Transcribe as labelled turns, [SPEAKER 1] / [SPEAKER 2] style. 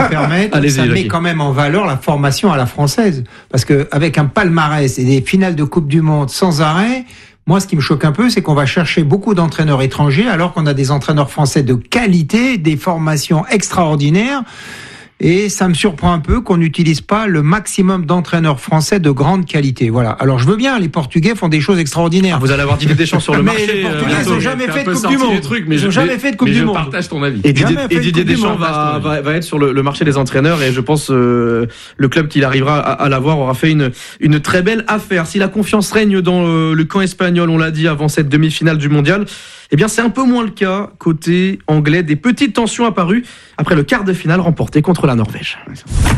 [SPEAKER 1] me permettre, ça met quand même en valeur la formation à la française. Parce qu'avec un palmarès et des finales de Coupe du Monde sans arrêt, moi, ce qui me choque un peu, c'est qu'on va chercher beaucoup d'entraîneurs étrangers alors qu'on a des entraîneurs français de qualité, des formations extraordinaires. Et ça me surprend un peu qu'on n'utilise pas le maximum d'entraîneurs français de grande qualité. Voilà. Alors je veux bien, les Portugais font des choses extraordinaires.
[SPEAKER 2] Vous allez avoir Didier Deschamps sur le marché.
[SPEAKER 1] Mais les Portugais n'ont jamais fait de Coupe du Monde. Ils n'ont jamais fait de Coupe du Monde.
[SPEAKER 3] Je partage ton avis.
[SPEAKER 2] Et Didier Deschamps va être sur le marché des entraîneurs, et je pense le club qu'il arrivera à l'avoir aura fait une très belle affaire. Si la confiance règne dans le camp espagnol, on l'a dit avant cette demi-finale du mondial, eh bien c'est un peu moins le cas côté anglais. Des petites tensions apparues après le quart de finale remporté contre la Norvège.